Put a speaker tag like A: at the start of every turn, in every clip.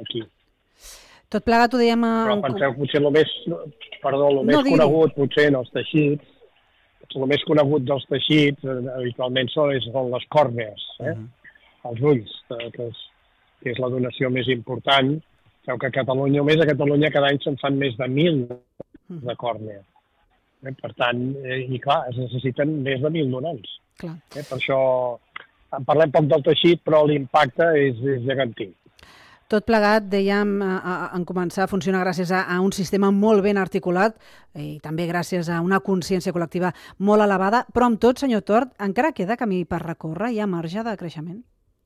A: aquí.
B: Tot plegat ho dèiem...
A: Però penseu, potser el més conegut, potser en els teixits, el més conegut dels teixits, habitualment són les còrnees, els ulls, que és la donació més important. Sabeu que a Catalunya cada any se'n fan més de 1.000 de còrnea. Per tant, i clar, es necessiten més de 1.000 donants. Per això en parlem poc del teixit, però l'impacte és gegantí.
B: Tot plegat, dèiem, en començar a funcionar gràcies a un sistema molt ben articulat i també gràcies a una consciència col·lectiva molt elevada, però amb tot, senyor Tort, encara queda camí per recórrer? Hi ha marge de creixement?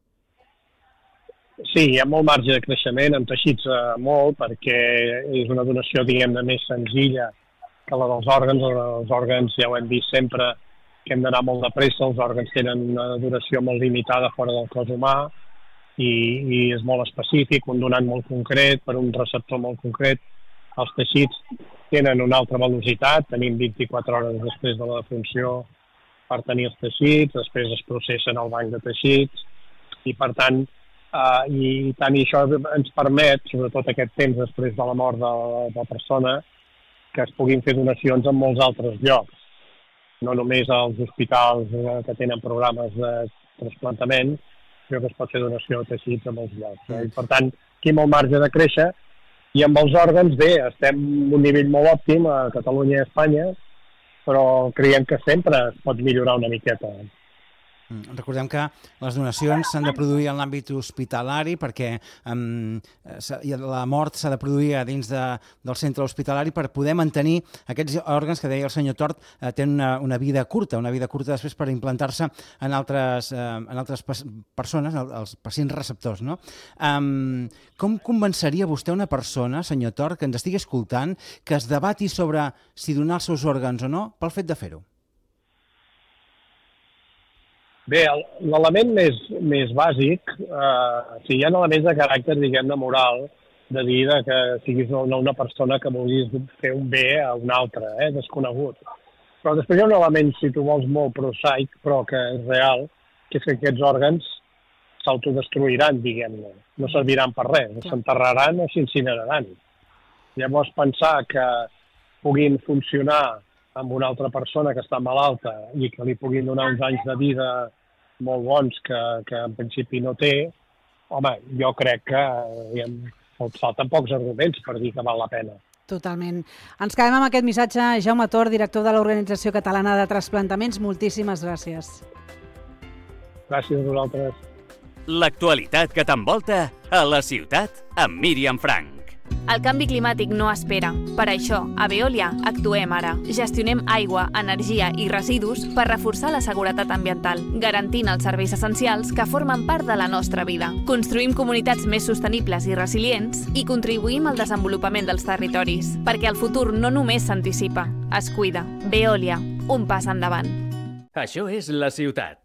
A: Sí, hi ha molt marge de creixement, en teixits molt, perquè és una donació, diguem-ne, més senzilla que la dels òrgans. Els òrgans ja ho hem vist sempre, que hem d'anar molt de pressa, els òrgans tenen una duració molt limitada fora del cos humà, i és molt específic, un donant molt concret, per un receptor molt concret. Els teixits tenen una altra velocitat, tenim 24 hores després de la defunció per tenir els teixits, després es processen al banc de teixits, i per tant, això ens permet, sobretot aquest temps després de la mort de la persona, que es puguin fer donacions en molts altres llocs, no només als hospitals que tenen programes de trasplantament, sinó que es pot fer donació de teixits a molts llocs. I per tant, aquí molt marge de créixer, i amb els òrgans, bé, estem en un nivell molt òptim a Catalunya i a Espanya, però creiem que sempre es pot millorar una miqueta.
C: Recordem que les donacions s'han de produir en l'àmbit hospitalari perquè la mort s'ha de produir a dins del centre hospitalari per poder mantenir aquests òrgans que deia el senyor Tort tenen una vida curta després per implantar-se en altres persones, els pacients receptors. No? Com convenceria vostè una persona, senyor Tort, que ens estigui escoltant, que es debati sobre si donar els seus òrgans o no pel fet de fer-ho?
A: Bé, l'element més bàsic, hi ha elements de caràcter, diguem-ne, moral, de dir que siguis una persona que vulguis fer un bé a una altra, desconegut. Però després hi ha un element, si tu vols, molt prosaic, però que és real, que és que aquests òrgans s'autodestruiran, diguem-ne. No serviran per res, o s'enterraran o s'incineraran. Llavors, pensar que puguin funcionar amb una altra persona que està malalta i que li puguin donar uns anys de vida molt bons que en principi no té, home, jo crec que falten pocs arguments per dir que val la pena.
B: Totalment. Ens quedem amb aquest missatge. Jaume Tort, director de l'Organització Catalana de Trasplantaments, moltíssimes gràcies.
A: Gràcies a vosaltres.
D: L'actualitat que t'envolta a la ciutat amb Míriam Frank.
E: El canvi climàtic no espera. Per això, a Veolia actuem ara. Gestionem aigua, energia i residus per reforçar la seguretat ambiental, garantint els serveis essencials que formen part de la nostra vida. Construïm comunitats més sostenibles i resilients i contribuïm al desenvolupament dels territoris, perquè el futur no només s'anticipa, es cuida. Veolia, un pas endavant.
D: Això és la ciutat.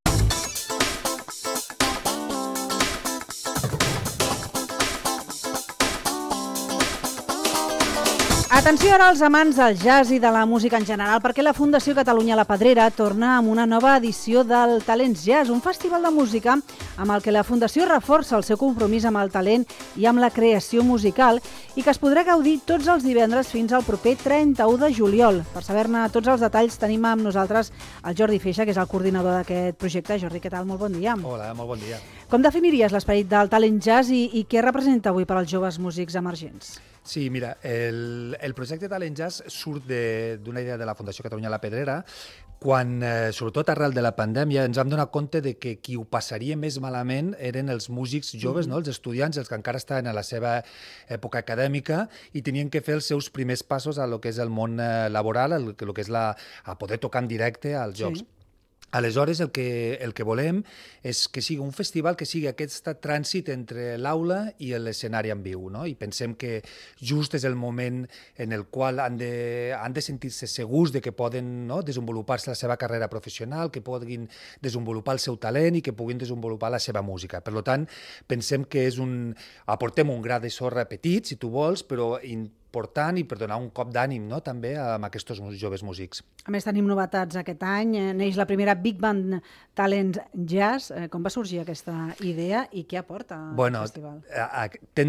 B: Atenció ara als amants del jazz i de la música en general, perquè la Fundació Catalunya La Pedrera torna amb una nova edició del Talents Jazz, un festival de música amb el que la Fundació reforça el seu compromís amb el talent i amb la creació musical i que es podrà gaudir tots els divendres fins al proper 31 de juliol. Per saber-ne tots els detalls tenim amb nosaltres el Jordi Feixa, que és el coordinador d'aquest projecte. Jordi, què tal? Molt bon dia.
F: Hola, molt bon dia.
B: Com definiries l'esperit del Talent Jazz i què representa avui per als joves músics emergents?
F: Sí, mira, el projecte Talent Jazz surt d'una idea de la Fundació Catalunya La Pedrera quan, sobretot arrel de la pandèmia, ens vam donar compte de que qui ho passaria més malament eren els músics joves, no? Els estudiants, els que encara estaven a la seva època acadèmica i tenien que fer els seus primers passos a lo que és el món laboral, a poder tocar en directe als jocs. Sí. Aleshores, el que volem és que sigui un festival que sigui aquest trànsit entre l'aula i l'escenari en viu, no? I pensem que just és el moment en el qual han de sentir-se segurs de que poden, no, desenvolupar-se la seva carrera professional, que puguin desenvolupar el seu talent i que puguin desenvolupar la seva música. Per tant, pensem que aportem un gra de sorra petit, si tu vols, però important i per donar un cop d'ànim, no?, també a aquests joves músics.
B: A més, tenim novetats aquest any. Neix la primera Big Band Talent Jazz. Com va sorgir aquesta idea i què aporta al festival?